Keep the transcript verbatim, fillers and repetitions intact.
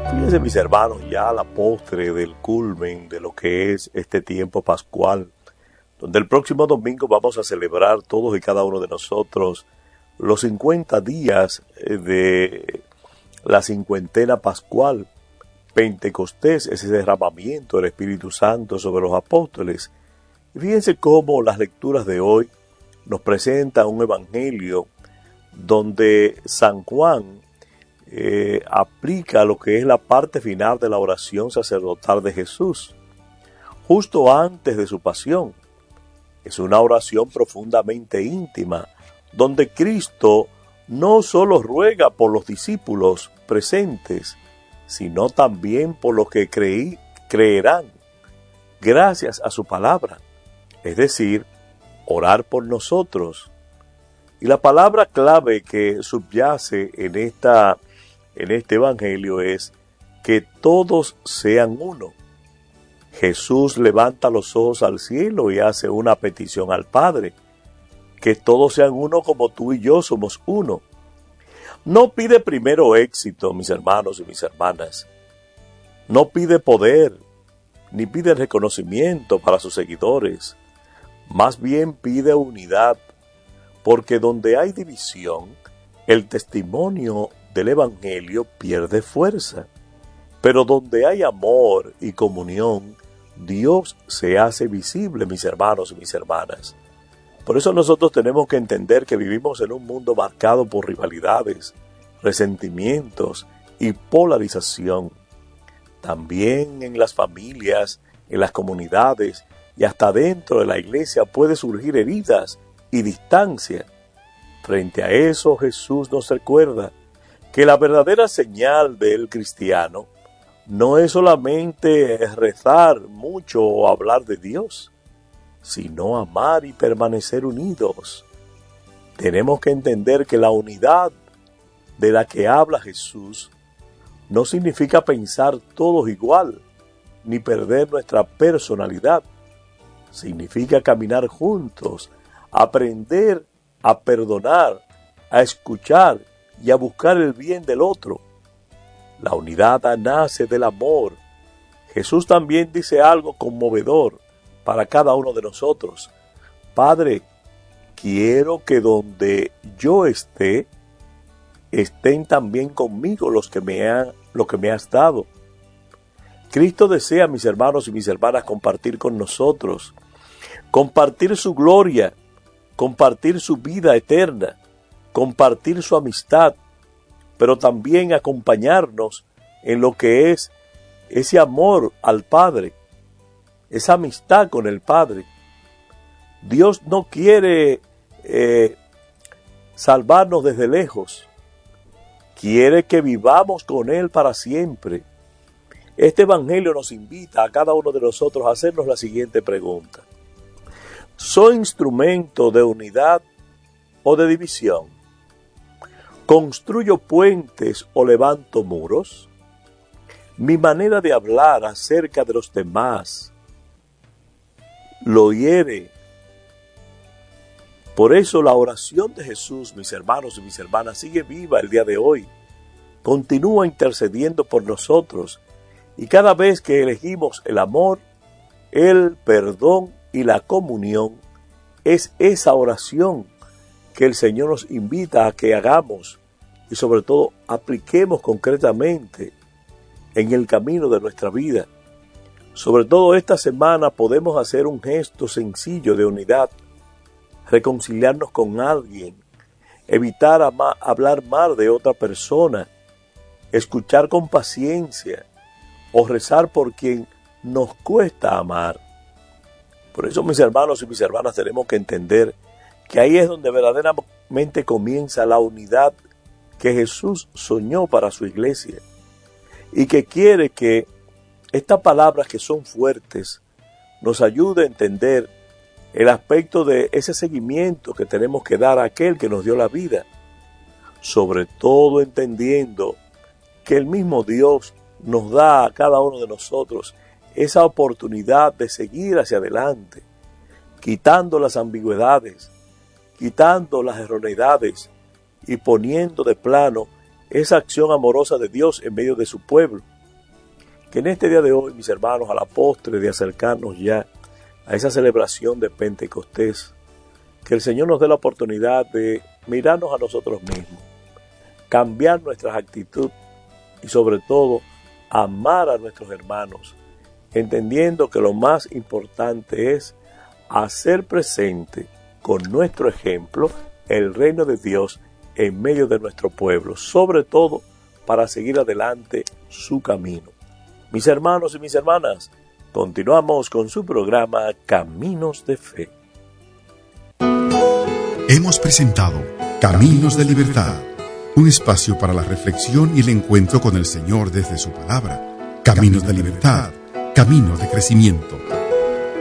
Fíjense, mis hermanos, ya a la postre del culmen de lo que es este tiempo pascual, donde el próximo domingo vamos a celebrar todos y cada uno de nosotros los cincuenta días de la cincuentena pascual, Pentecostés, ese derramamiento del Espíritu Santo sobre los apóstoles. Y fíjense cómo las lecturas de hoy nos presentan un evangelio donde San Juan eh, aplica lo que es la parte final de la oración sacerdotal de Jesús, justo antes de su pasión. Es una oración profundamente íntima, donde Cristo no solo ruega por los discípulos presentes, sino también por los que creí, creerán, gracias a su palabra, es decir, orar por nosotros. Y la palabra clave que subyace en, esta, en este evangelio es que todos sean uno. Jesús levanta los ojos al cielo y hace una petición al Padre, que todos sean uno como tú y yo somos uno. No pide primero éxito, mis hermanos y mis hermanas. No pide poder, ni pide reconocimiento para sus seguidores. Más bien pide unidad, porque donde hay división, el testimonio del Evangelio pierde fuerza. Pero donde hay amor y comunión, Dios se hace visible, mis hermanos y mis hermanas. Por eso nosotros tenemos que entender que vivimos en un mundo marcado por rivalidades, resentimientos y polarización. También en las familias, en las comunidades y hasta dentro de la iglesia puede surgir heridas y distancia. Frente a eso, Jesús nos recuerda que la verdadera señal del cristiano no es solamente rezar mucho o hablar de Dios, sino amar y permanecer unidos. Tenemos que entender que la unidad de la que habla Jesús no significa pensar todos igual, ni perder nuestra personalidad. Significa caminar juntos, aprender a perdonar, a escuchar y a buscar el bien del otro. La unidad nace del amor. Jesús también dice algo conmovedor para cada uno de nosotros. Padre, quiero que donde yo esté, estén también conmigo los que me han, lo que me has dado. Cristo desea, mis hermanos y mis hermanas, compartir con nosotros, compartir su gloria, compartir su vida eterna, compartir su amistad, pero también acompañarnos en lo que es ese amor al Padre, esa amistad con el Padre. Dios no quiere eh, salvarnos desde lejos, quiere que vivamos con Él para siempre. Este evangelio nos invita a cada uno de nosotros a hacernos la siguiente pregunta: ¿soy instrumento de unidad o de división? ¿Construyo puentes o levanto muros? ¿Mi manera de hablar acerca de los demás lo hiere? Por eso la oración de Jesús, mis hermanos y mis hermanas, sigue viva el día de hoy. Continúa intercediendo por nosotros. Y cada vez que elegimos el amor, el perdón y la comunión, es esa oración que el Señor nos invita a que hagamos y sobre todo apliquemos concretamente en el camino de nuestra vida. Sobre todo esta semana podemos hacer un gesto sencillo de unidad, reconciliarnos con alguien, evitar ama- hablar mal de otra persona, escuchar con paciencia o rezar por quien nos cuesta amar. Por eso, mis hermanos y mis hermanas, tenemos que entender que ahí es donde verdaderamente comienza la unidad que Jesús soñó para su iglesia y que quiere que estas palabras, que son fuertes, nos ayude a entender el aspecto de ese seguimiento que tenemos que dar a aquel que nos dio la vida, sobre todo entendiendo que el mismo Dios nos da a cada uno de nosotros esa oportunidad de seguir hacia adelante, quitando las ambigüedades, quitando las erroneidades y poniendo de plano esa acción amorosa de Dios en medio de su pueblo. que en este día de hoy, mis hermanos, a la postre de acercarnos ya a esa celebración de Pentecostés, que el Señor nos dé la oportunidad de mirarnos a nosotros mismos, cambiar nuestras actitudes y sobre todo amar a nuestros hermanos, entendiendo que lo más importante es hacer presente con nuestro ejemplo el reino de Dios en medio de nuestro pueblo, sobre todo para seguir adelante su camino. Mis hermanos y mis hermanas, continuamos con su programa Caminos de Fe. Hemos presentado Caminos de Libertad, un espacio para la reflexión y el encuentro con el Señor desde su palabra. Caminos de Libertad, caminos de crecimiento.